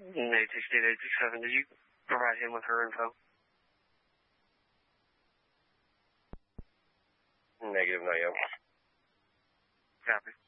868-867, did you provide him with her info? Negative, not yet. Copy.